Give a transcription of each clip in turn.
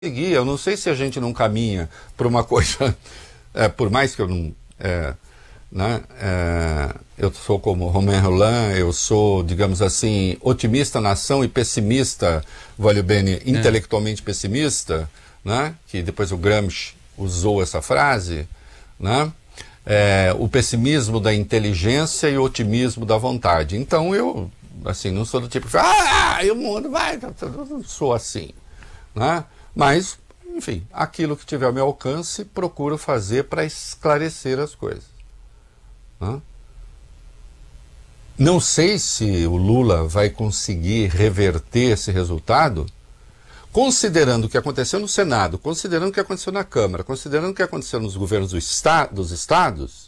conseguir. Eu não sei se a gente não caminha para uma coisa, por mais que eu não... né, eu sou como Romain Rolland, eu sou, digamos assim, otimista na ação e pessimista, voglio bene, intelectualmente pessimista, né, que depois o Gramsci usou essa frase, né, o pessimismo da inteligência e o otimismo da vontade. Então eu, assim, não sou do tipo, o mundo vai, eu não sou assim, né, mas, enfim, aquilo que tiver ao meu alcance, procuro fazer para esclarecer as coisas. Não sei se o Lula vai conseguir reverter esse resultado, considerando o que aconteceu no Senado, considerando o que aconteceu na Câmara, considerando o que aconteceu nos governos dos estados,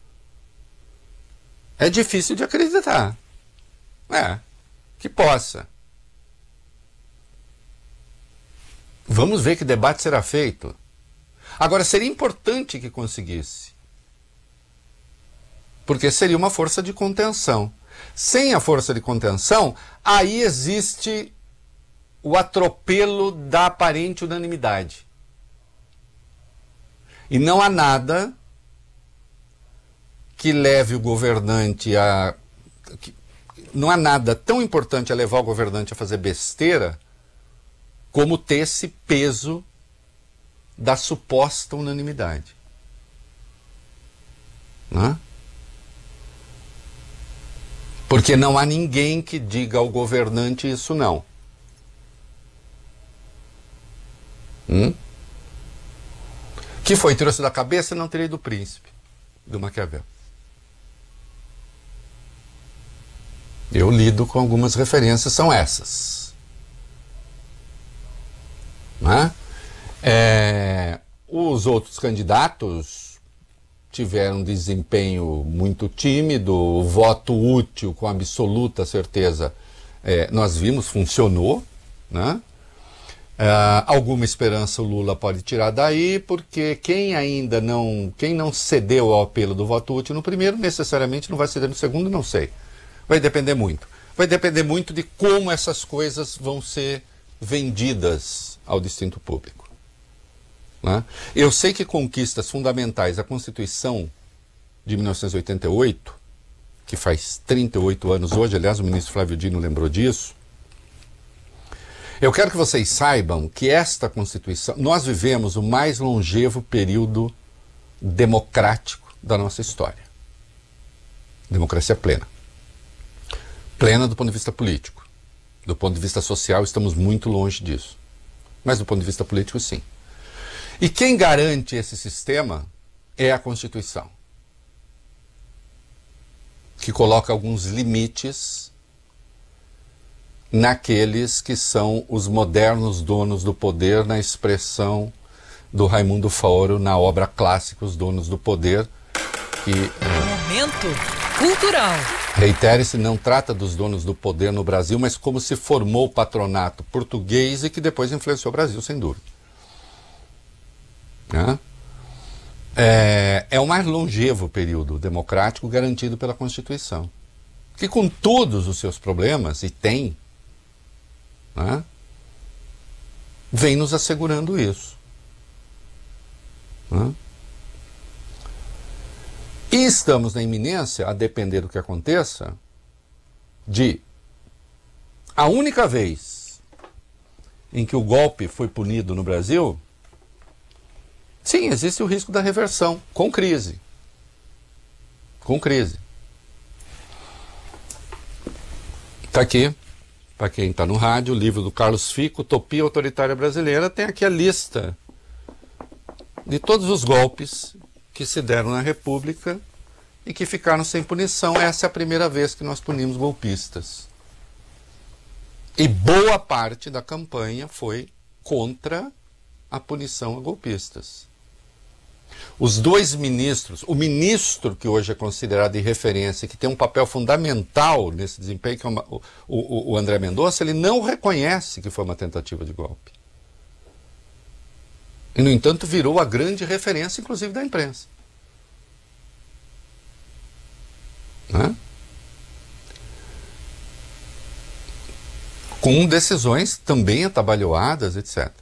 é difícil de acreditar. Que possa. Vamos ver que debate será feito. Agora, seria importante que conseguisse, porque seria uma força de contenção. Sem a força de contenção, aí existe o atropelo da aparente unanimidade. E não há nada que leve o governante a... Não há nada tão importante a levar o governante a fazer besteira como ter esse peso da suposta unanimidade. Não é? Porque não há ninguém que diga ao governante isso não. Que foi, tirou-se da cabeça, não teria do príncipe, do Maquiavel. Eu lido com algumas referências, são essas. Os outros candidatos tiveram um desempenho muito tímido, o voto útil com absoluta certeza, nós vimos, funcionou, né? Alguma esperança o Lula pode tirar daí, porque quem não cedeu ao apelo do voto útil no primeiro, necessariamente não vai ceder no segundo, não sei. Vai depender muito. Vai depender muito de como essas coisas vão ser vendidas ao distinto público. Né? Eu sei que conquistas fundamentais, a Constituição de 1988, que faz 38 anos hoje, aliás, o ministro Flávio Dino lembrou disso. Eu quero que vocês saibam que esta Constituição, nós vivemos o mais longevo período democrático da nossa história. Democracia plena. Plena do ponto de vista político. Do ponto de vista social, estamos muito longe disso. Mas do ponto de vista político, sim. E quem garante esse sistema é a Constituição, que coloca alguns limites naqueles que são os modernos donos do poder, na expressão do Raimundo Faoro na obra clássica Os Donos do Poder, que... Momento cultural. Reitere-se, não trata dos donos do poder no Brasil, mas como se formou o patronato português e que depois influenciou o Brasil, sem dúvida. É o mais longevo período democrático garantido pela Constituição, que com todos os seus problemas, e tem, vem nos assegurando isso. E estamos na iminência, a depender do que aconteça, de a única vez em que o golpe foi punido no Brasil, sim, existe o risco da reversão, com crise. Com crise. Está aqui, para quem está no rádio, o livro do Carlos Fico, Utopia Autoritária Brasileira, tem aqui a lista de todos os golpes que se deram na República e que ficaram sem punição. Essa é a primeira vez que nós punimos golpistas. E boa parte da campanha foi contra a punição a golpistas. Os dois ministros, o ministro que hoje é considerado de referência, que tem um papel fundamental nesse desempenho, que é o André Mendonça, ele não reconhece que foi uma tentativa de golpe. E, no entanto, virou a grande referência, inclusive, da imprensa. Com decisões também atabalhoadas, etc.